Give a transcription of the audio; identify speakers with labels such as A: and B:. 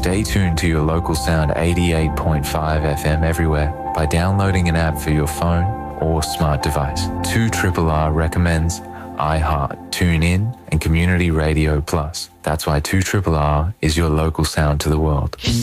A: Stay tuned to your local sound 88.5 FM everywhere by downloading an app for your phone or smart device. 2RRR recommends iHeart, TuneIn, and Community Radio Plus. That's why 2RRR is your local sound to the world.